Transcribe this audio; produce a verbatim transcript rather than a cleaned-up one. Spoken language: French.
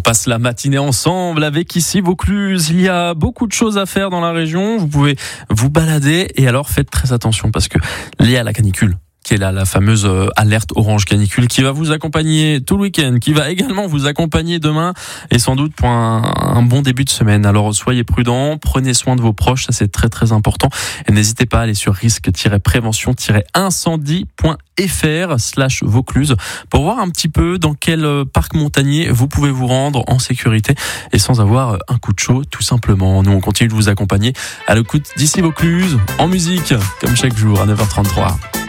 passe la matinée ensemble avec ici Vaucluse. Il y a beaucoup de choses à faire dans la région. Vous pouvez vous balader et alors faites très attention parce que lié à la canicule, qui est là, la fameuse alerte orange canicule, qui va vous accompagner tout le week-end, qui va également vous accompagner demain et sans doute pour un, un bon début de semaine. Alors soyez prudents, prenez soin de vos proches, ça c'est très très important. Et n'hésitez pas à aller sur risque-prévention-incendie.fr slash Vaucluse pour voir un petit peu dans quel parc montagnier vous pouvez vous rendre en sécurité et sans avoir un coup de chaud tout simplement. Nous on continue de vous accompagner à l'écoute d'ici Vaucluse en musique, comme chaque jour à neuf heures trente-trois.